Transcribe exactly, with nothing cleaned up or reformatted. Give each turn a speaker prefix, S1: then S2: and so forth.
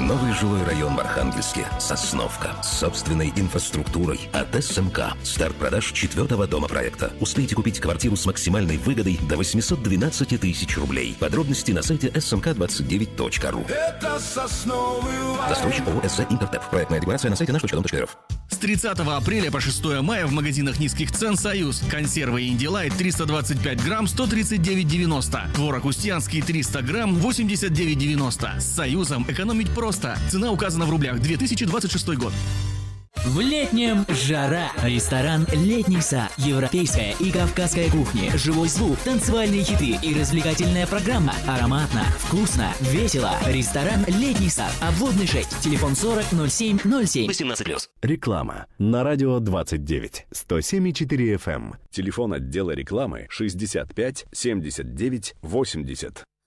S1: Новый жилой район в Архангельске. Сосновка. С собственной инфраструктурой. От СМК. Старт продаж четвертого дома проекта. Успейте купить квартиру с максимальной выгодой до восемьсот двенадцать тысяч рублей. Подробности на сайте эс эм ка двадцать девять точка ру.
S2: Это Сосновый Лай.
S1: Застройщик ООО «СЗ Интертеп». Проектная декларация на сайте наш точка дом точка эр эф.
S3: С тридцатого апреля по шестое мая в магазинах низких цен «Союз». Консервы «Инди Лайт» триста двадцать пять грамм сто тридцать девять девяносто. Творог устьянский триста грамм восемьдесят девять девяносто. С «Союзом» экономить просто. Цена указана в рублях. две тысячи двадцать шестой год.
S4: В летнем жара. Ресторан «Летний сад». Европейская и кавказская кухни. Живой звук, танцевальные хиты и развлекательная программа. Ароматно, вкусно, весело. Ресторан «Летний сад». Обводный шесть. Телефон сорок ноль семь ноль семь.
S5: восемнадцать плюс.
S6: Реклама. На радио двадцать девять. сто семь и четыре эф эм. Телефон отдела рекламы шестьдесят пять семьдесят девять восемьдесят.